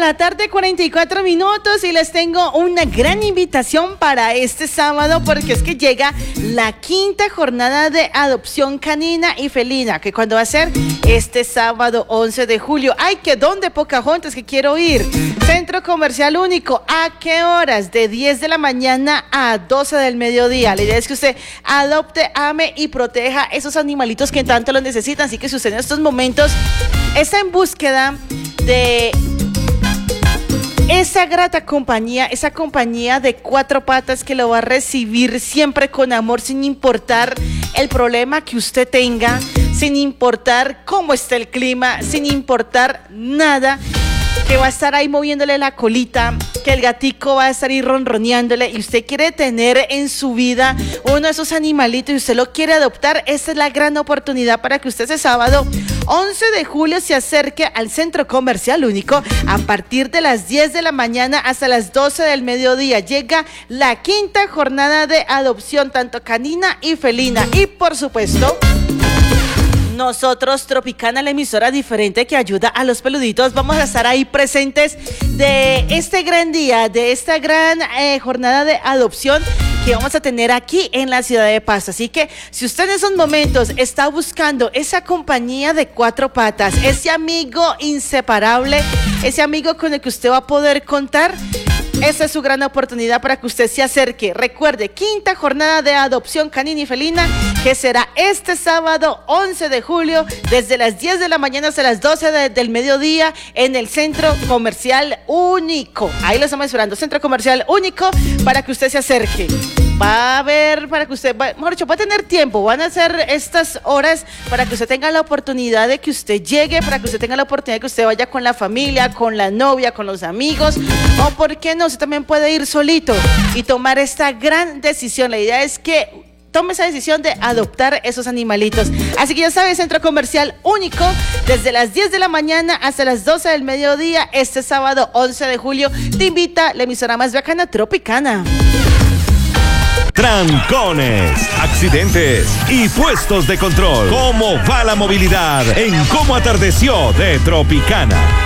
la tarde, 44 minutos, y les tengo una gran invitación para este sábado, porque es que llega la quinta jornada de adopción canina y felina, que cuando va a ser este sábado 11 de julio. ¡Ay, que dónde, Pocahontas, que quiero ir! Centro Comercial Único. ¿A qué horas? De 10 de la mañana a 12 del mediodía. La idea es que usted adopte, ame y proteja esos animalitos que tanto lo necesitan. Así que si usted en estos momentos está en búsqueda de esa grata compañía, esa compañía de cuatro patas que lo va a recibir siempre con amor, sin importar el problema que usted tenga, sin importar cómo esté el clima, sin importar nada, que va a estar ahí moviéndole la colita, que el gatico va a estar ahí ronroneándole, y usted quiere tener en su vida uno de esos animalitos y usted lo quiere adoptar. Esta es la gran oportunidad para que usted ese sábado 11 de julio se acerque al Centro Comercial Único a partir de las 10 de la mañana hasta las 12 del mediodía. Llega la quinta jornada de adopción, tanto canina y felina. Y por supuesto, nosotros, Tropicana, la emisora diferente que ayuda a los peluditos, vamos a estar ahí presentes de este gran día, de esta gran jornada de adopción que vamos a tener aquí en la ciudad de Pasto. Así que si usted en esos momentos está buscando esa compañía de cuatro patas, ese amigo inseparable, ese amigo con el que usted va a poder contar, esa es su gran oportunidad para que usted se acerque. Recuerde, quinta jornada de adopción canina y felina, que será este sábado 11 de julio, desde las 10 de la mañana hasta las 12 del mediodía, en el Centro Comercial Único. Ahí lo estamos esperando, Centro Comercial Único, para que usted se acerque. Va a haber, para que usted, mejor dicho, va a tener tiempo, van a ser estas horas para que usted tenga la oportunidad de que usted llegue, para que usted tenga la oportunidad de que usted vaya con la familia, con la novia, con los amigos, o por qué no, usted también puede ir solito y tomar esta gran decisión. La idea es que tome esa decisión de adoptar esos animalitos. Así que ya sabes, Centro Comercial Único, desde las 10 de la mañana hasta las 12 del mediodía, este sábado 11 de julio, te invita la emisora más bacana, Tropicana. Trancones, accidentes y puestos de control. ¿Cómo va la movilidad en Cómo Atardeció de Tropicana?